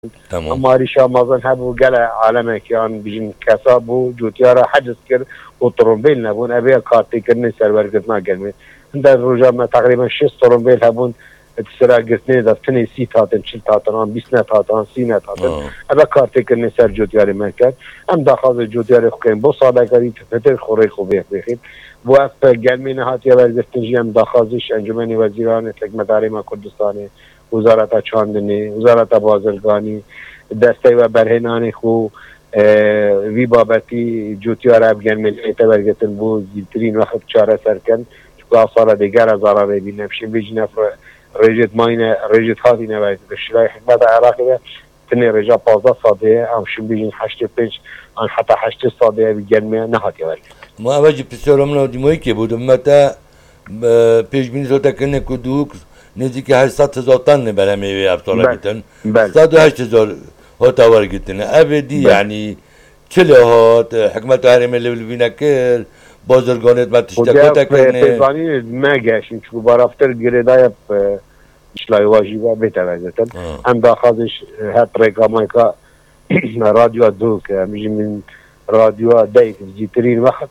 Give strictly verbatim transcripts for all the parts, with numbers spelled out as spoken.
تمام. ماري شامازن هبو قال عالمه كان بيجن كسابو جوتيارا حجز كر وطرمبيل نبون أبيع كارتي كرني سرور قطنا قلمي عند الرجال ما تقريبا شش طرمبيل هبون تسرع قطني دفتني سي تاتن شل تاتن بيسنا تاتن سينا تاتن أبيع كارتي كرني سر جوتياري مركز أم داخل جوتياري خكين بو صادق قريب فتر خوري خوبيه بخير بوقت قلمي نهاتي ورزفتنجي أم داخلش انجمني وزيران تلك مداري ما كردستاني وزارت چاندنی وزارت بازرگانی دسته و برهنانی خو وی بابتی جوتیار افغان ملیت برگتن بو زیترین وقت چاره سرکن چون سال دیگر از آرای بینم شی بیجنه رجت ماینه رجت هاتی نوید شلای حکمت عراقی تنی رجا پازده ساده ام شی بیجن هشت پنج آن حتی هشت ساده بیگرمی نهاتی ورد ما اوجی پسرم نودیمایی که بودم متا پیش بینی زوده کنه کدوک نزدیک هشتصد هزار تن برای میوه افسالا گیتن صد و هشت هزار هاتوار گیتن ابدی یعنی چله هات حکمت هرم لولوی نکر بازرگانت ما تشتکوتا کنه پیزانی مگشیم چون بارافتر گریدای شلای واجیبا بتوازتن هم داخلش هات رقمای که رادیو دو که میشه من رادیو دایک جیترین وقت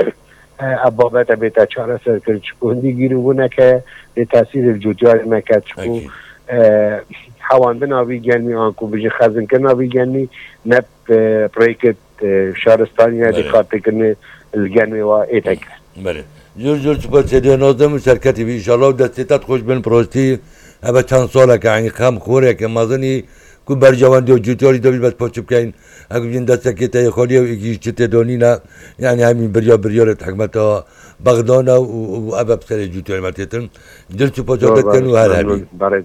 ابابت بیت چهار سر کرد چکوندی گیرونه که به تاثیر جوتیار مکت چکو حواندن آبی گنی آنکو بجی خزن کن آبی گنی نب پریکت شهرستانی هدی خاطر کنه الگنی و ایتا کرد بله جور جور سپاس سیدی نازم شرکتی بی انشاءالله دستیتت خوش بین پروستی اوه چند ساله که عنی خم خوره که مازنی کو برجواندی و جوتیاری دویل بس پاچب کن اگه بجین دسته که تای خالی و ایکیش چته دانی نه یعنی همین بریا بریارت حکمتا بغدانا و ابا بسر جوتیاری متیتن دل سپاس جاکت کن و هر همی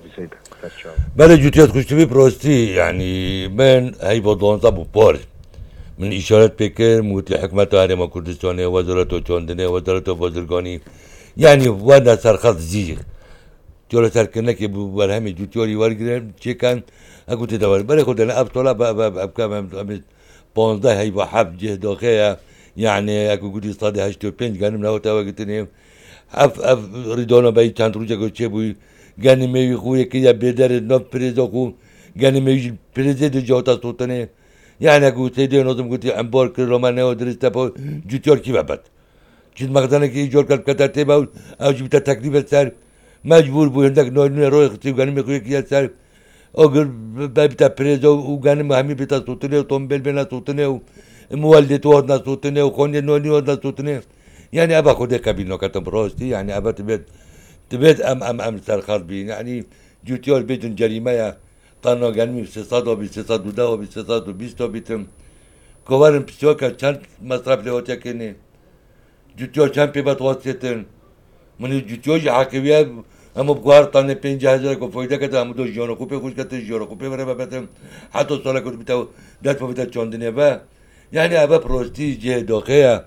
برای جوتیات خوشتوی پروستی یعنی من هی با دانزه بو پار من اشارت بکر موتی حکمتا هرما کردستانی وزارت و چاندنه وزارت و بازرگانی یعنی وانا سرخط زیغ جولا سرکنه که بر همه جوتیاری ورگرم چه کن اگه تی دوار برای خود الان ابطالا ب ب ب کم هم پانزده هی با حب جه داخله یعنی اگه گودی صد هشت و پنج گنم نه تا وقتی اف اف ریدانا بایی چند روزه که چه بوی گنی میوی خویه که یا بدر نف پریزا خو گنی میوی پریزه دو جاتا سوتنه یعنی اگه سیدی نازم گوتی انبار کرد رو من نه درسته با جوتیار کی ببد چیز مقدانه که ایجار کرد کتر تی باول اوجی بیت تکلیف سر مجبور بود اندک نوع روی خطی گنی میخویه که سر اگر بیت پریزا و گنی مهمی بیت سوتنه و تومبیل بنا سوتنه و مولدت واد نسوتنه و خونی نونی واد نسوتنه یعنی ابا خود قبیل نکاتم براستی یعنی ابا تبید تبید ام ام ام سرخط بین یعنی جوتیار بیتون جریمه یا تنها گنمی سیصد و بیست سیصد و ده و بیست سیصد و بیست تا بیتم کوارن پسیار که چند مصرف لواتی کنه جوتیار چند پیبت واسیتن منی جوتیار حاکیه اما بقار تانه پنج هزار کو فایده کرده اما دو جان خوبه خوش کرده جان خوبه برای ببرم حتی سالا کرد بیتو دست با بیت چاندنه با یعنی ابا پروستی جه داخله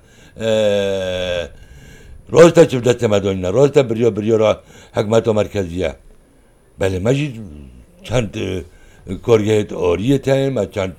راستا چه دست مدانی نه راستا بریا بریا را حکمت مرکزیه بله مجید چند کارگاه آریه تایم و چند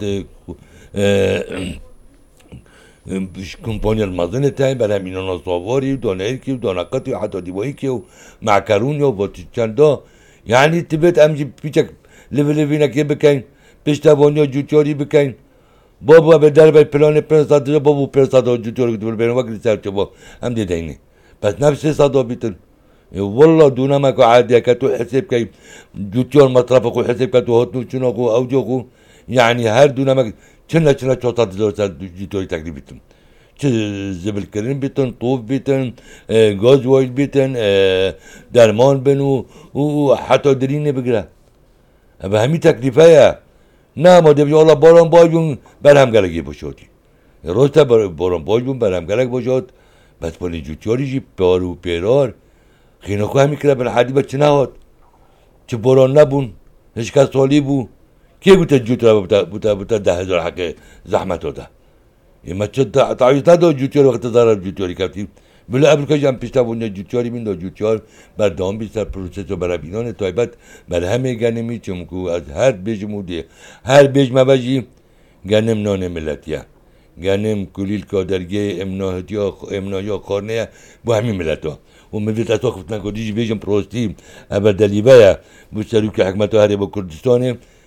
کمپانی المازن تایم برای همین ناسواری و دانهیر که و دانقاتی و حتی دیوایی که و معکرون و چندا یعنی تبت امجی پیچک لیو لیوی نکه بکن پشتوانی و جوتیاری بکن بابا به در به پلان پنج بابا پنج صد جوتیاری که ببرن وقتی سر چه با هم دیدینه بس نفس صد بیتن والله دونه ما که عادیه که تو حساب که جوتیار مصرف خو حساب که تو هاتنو چنا خو اوجو خو یعنی هر دونه ما چنا چنا چهارصد هزار سر جوتیاری تکلیف بیتن چه زبل کرین بیتن طوف بیتن گاز وایل بیتن درمان بنو و حتی درینه بگیره به همین تکلیفه یا نه ما دیگه الله باران باجون برهم گلگی باشودی روستا باران باجون برهم گلگ باشد بس پلی جوتیاری جی پارو پیرار خیلی خواه میکره بر حدی بچه نهاد چه باران نبون هیچ کس سالی بو کی گوته جوتیار بوده بوده بوده ده هزار حق زحمت داده یه مچه تعییت نداد جوتیار وقت ضرر جوتیاری کردیم بله امریکا جم پیشتا بونه جوتیاری من داد جوتیار بر دام بیشتر پروسس و برای بینان تایبت بر همه گنمی چمکو از هر بیج مودی هر بیج مباجی گنم نان ملتیه گنم کلیل کادرگه امناهتیا امنایا خارنه با همین ملتا و ملت اتا خفت نکردیش بیجم پروستی اول دلیبه بسیاری که حکمت هره با کردستانه